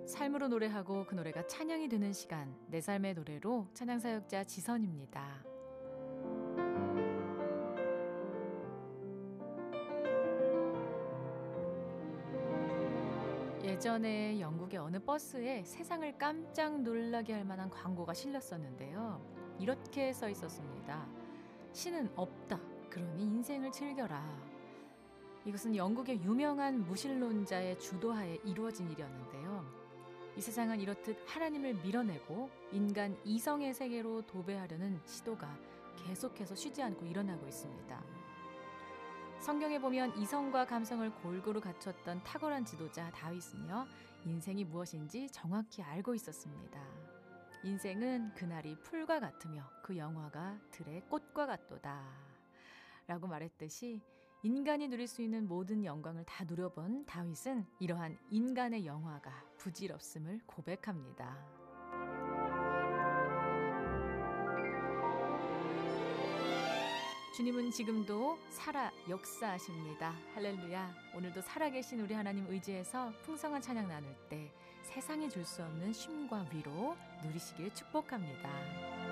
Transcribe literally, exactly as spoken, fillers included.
삶으로 노래하고 그 노래가 찬양이 되는 시간, 내 삶의 노래로 찬양사역자 지선입니다. 예전에 영국의 어느 버스에 세상을 깜짝 놀라게 할 만한 광고가 실렸었는데요. 이렇게 써 있었습니다. 신은 없다. 그러니 인생을 즐겨라. 이것은 영국의 유명한 무신론자의 주도하에 이루어진 일이었는데요. 이 세상은 이렇듯 하나님을 밀어내고 인간 이성의 세계로 도배하려는 시도가 계속해서 쉬지 않고 일어나고 있습니다. 성경에 보면 이성과 감성을 골고루 갖췄던 탁월한 지도자 다윗은요, 인생이 무엇인지 정확히 알고 있었습니다. 인생은 그날이 풀과 같으며 그 영화가 들의 꽃과 같도다 라고 말했듯이 인간이 누릴 수 있는 모든 영광을 다 누려본 다윗은 이러한 인간의 영화가 부질없음을 고백합니다. 주님은 지금도 살아 역사하십니다. 할렐루야. 오늘도 살아계신 우리 하나님 의지해서 풍성한 찬양 나눌 때 세상이 줄 수 없는 쉼과 위로 누리시길 축복합니다.